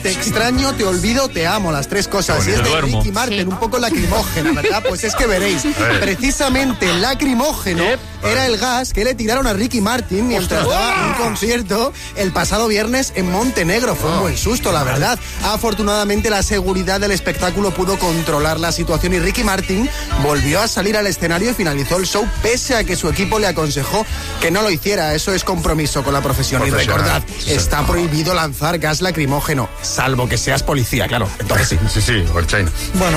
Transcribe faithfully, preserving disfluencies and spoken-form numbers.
te extraño, te olvido, te amo, las tres cosas. Y es de duermo. Ricky Martin, Sí. un poco lacrimógena, ¿verdad? Pues es que veréis, precisamente el lacrimógeno era el gas que le tiraron a Ricky Martin mientras daba un concierto el pasado viernes en Montenegro. Fue un buen susto, la verdad. Afortunadamente la seguridad del espectáculo pudo controlar la situación y Ricky Martin volvió a salir al escenario y finalizó el show pese a que su equipo le aconsejó que no lo hiciera. Eso es compromiso con la profesión. Y recordad, está prohibido lanzar gas lacrimógeno, salvo que seas policía, claro. Entonces sí. Sí, sí, Orchain. Bueno.